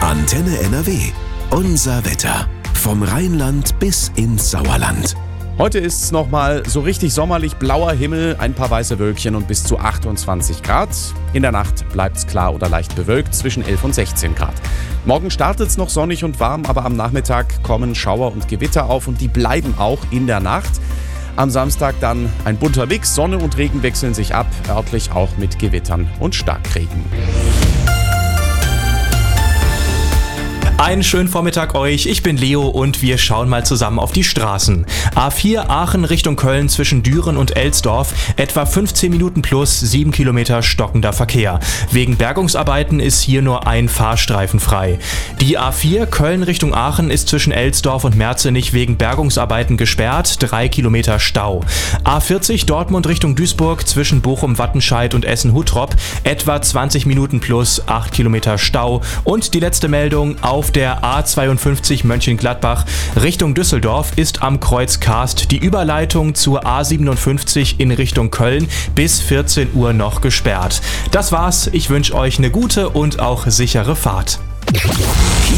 Antenne NRW. Unser Wetter. Vom Rheinland bis ins Sauerland. Heute ist es nochmal so richtig sommerlich, blauer Himmel, ein paar weiße Wölkchen und bis zu 28 Grad. In der Nacht bleibt es klar oder leicht bewölkt zwischen 11 und 16 Grad. Morgen startet es noch sonnig und warm, aber am Nachmittag kommen Schauer und Gewitter auf und die bleiben auch in der Nacht. Am Samstag dann ein bunter Mix, Sonne und Regen wechseln sich ab, örtlich auch mit Gewittern und Starkregen. Einen schönen Vormittag euch, ich bin Leo und wir schauen mal zusammen auf die Straßen. A4 Aachen Richtung Köln zwischen Düren und Elsdorf, etwa 15 Minuten plus 7 Kilometer stockender Verkehr. Wegen Bergungsarbeiten ist hier nur ein Fahrstreifen frei. Die A4 Köln Richtung Aachen ist zwischen Elsdorf und Merzenich wegen Bergungsarbeiten gesperrt, 3 Kilometer Stau. A40 Dortmund Richtung Duisburg zwischen Bochum-Wattenscheid und Essen-Huttrop, etwa 20 Minuten plus 8 Kilometer Stau. Und die letzte Meldung, auf der A52 Mönchengladbach Richtung Düsseldorf ist am Kreuz Karst die Überleitung zur A57 in Richtung Köln bis 14 Uhr noch gesperrt. Das war's, ich wünsche euch eine gute und auch sichere Fahrt.